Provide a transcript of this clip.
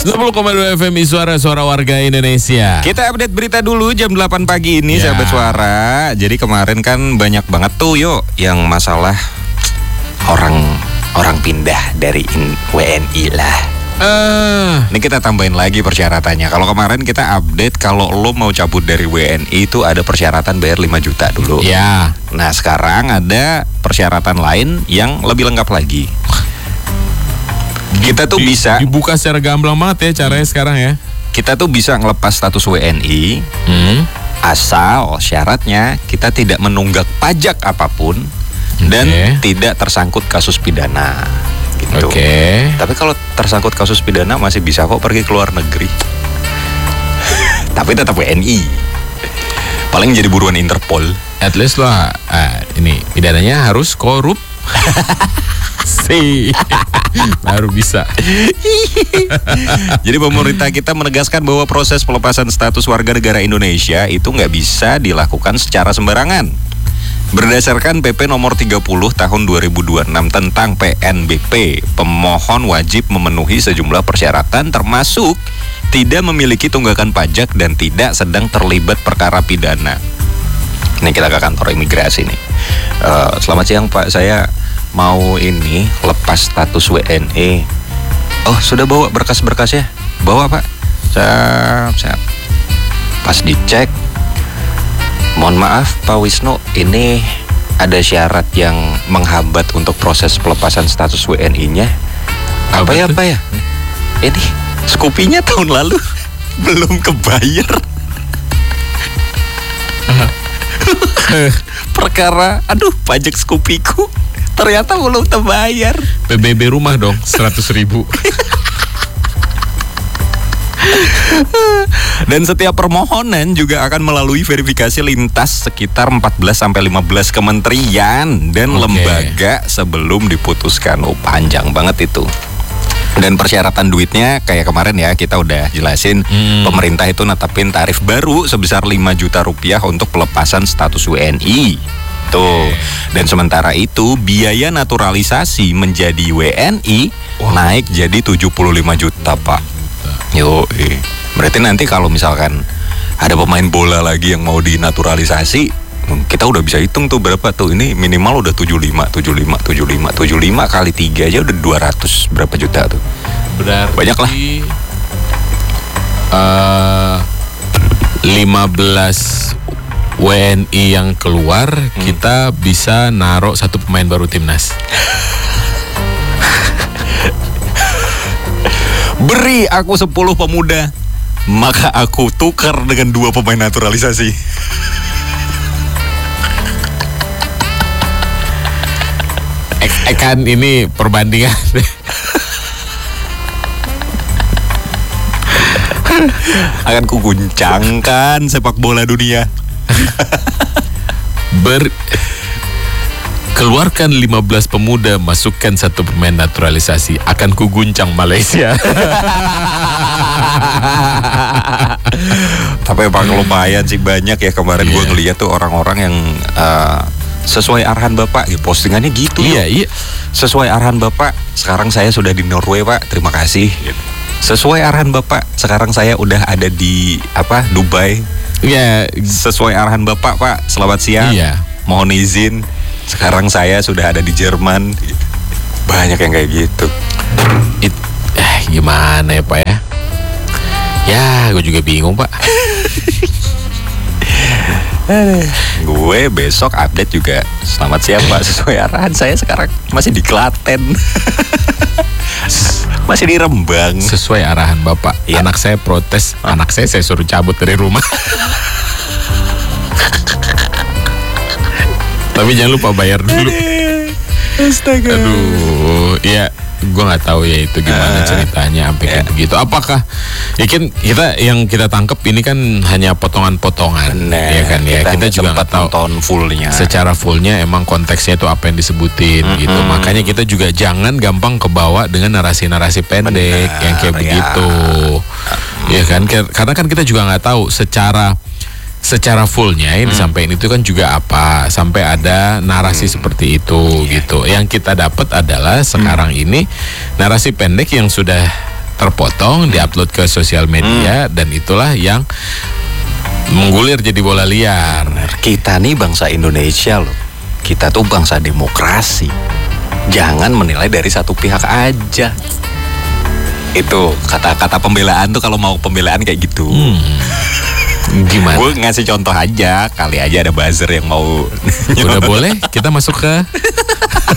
10,2 FM Suara warga Indonesia. Kita update berita dulu jam 8 pagi ini, Ya. sahabat suara. Jadi kemarin kan banyak banget tuh yang masalah orang pindah dari WNI lah. Ini kita tambahin lagi persyaratannya. Kalau kemarin kita update kalau lo mau cabut dari WNI itu ada persyaratan bayar 5 juta dulu. Ya. Nah sekarang ada persyaratan lain yang lebih lengkap lagi. Kita tuh bisa dibuka secara gamblang banget ya caranya sekarang ya. Kita tuh bisa ngelepas status WNI asal syaratnya kita tidak menunggak pajak apapun dan tidak tersangkut kasus pidana. Gitu. Tapi kalau tersangkut kasus pidana masih bisa kok pergi ke luar negeri. Tapi tetap WNI. Paling jadi buruan Interpol. At least lah ini pidananya harus korup. Baru bisa. Jadi pemerintah kita menegaskan bahwa proses pelepasan status warga negara Indonesia itu nggak bisa dilakukan secara sembarangan. Berdasarkan PP nomor 30 tahun 2026 tentang PNBP, pemohon wajib memenuhi sejumlah persyaratan termasuk tidak memiliki tunggakan pajak dan tidak sedang terlibat perkara pidana. Ini kita ke kantor imigrasi nih. Selamat siang Pak, saya mau ini lepas status WNI. Oh sudah bawa berkas-berkasnya? Bawa Pak. Saya pas dicek, mohon maaf Pak Wisnu, ini ada syarat yang menghambat untuk proses pelepasan status WNI-nya. Apa ya? Ini Scoopy-nya tahun lalu belum kebayar. Perkara, pajak Scoopy-ku ternyata belum terbayar. PBB rumah dong 100.000. Dan setiap permohonan juga akan melalui verifikasi lintas sekitar 14-15 kementerian dan lembaga sebelum diputuskan. Panjang banget itu. Dan persyaratan duitnya kayak kemarin ya kita udah jelasin, pemerintah itu netapin tarif baru sebesar 5 juta rupiah untuk pelepasan status WNI. Tuh. Dan sementara itu biaya naturalisasi menjadi WNI naik jadi 75 juta Pak. Berarti nanti kalau misalkan ada pemain bola lagi yang mau dinaturalisasi, kita udah bisa hitung tuh berapa tuh. Ini minimal udah 75 kali 3 aja udah 200 berapa juta tuh. Berarti banyak lah. 15 WNI yang keluar, kita bisa naruh satu pemain baru timnas. Beri aku 10 pemuda, maka aku tukar dengan 2 pemain naturalisasi. Kan ini perbandingan. Akan kuguncangkan sepak bola dunia. Keluarkan 15 pemuda, masukkan 1 pemain naturalisasi, akan kuguncang Malaysia. Tapi emang lumayan sih, banyak ya kemarin gue ngeliat tuh orang-orang yang sesuai arahan Bapak, postingannya gitu. Iya. Sesuai arahan Bapak, sekarang saya sudah di Norway Pak, terima kasih. Sesuai arahan Bapak, sekarang saya udah ada di Dubai. Iya. Sesuai arahan Bapak Pak, selamat siang. Iya. Mohon izin, sekarang saya sudah ada di Jerman. Banyak yang kayak gitu. Gimana ya Pak ya? Ya, gue juga bingung Pak. Gue besok update juga. Selamat siang Pak, sesuai arahan saya sekarang masih di Klaten. Masih di Rembang. Sesuai arahan Bapak. Anak saya protes, anak saya suruh cabut dari rumah. Tapi jangan lupa bayar dulu. Astaga. Aduh, ya gue nggak tahu ya itu gimana ceritanya sampai kayak begitu. Apakah kita tangkap ini kan hanya potongan-potongan, ya kan ya. Kita juga nggak tahu fullnya. Secara fullnya emang konteksnya itu apa yang disebutin gitu. Makanya kita juga jangan gampang kebawa dengan narasi-narasi pendek yang kayak begitu. Ya kan, karena kan kita juga nggak tahu secara fullnya yang disampaikan itu kan juga apa sampai ada narasi seperti itu gitu. Yang kita dapat adalah sekarang ini narasi pendek yang sudah terpotong, diupload ke sosial media, dan itulah yang menggulir jadi bola liar. Kita nih bangsa Indonesia loh. Kita tuh bangsa demokrasi. Jangan menilai dari satu pihak aja. Itu kata-kata pembelaan tuh, kalau mau pembelaan kayak gitu. Gimana? Gue ngasih contoh aja, kali aja ada buzzer yang mau. Udah boleh kita masuk ke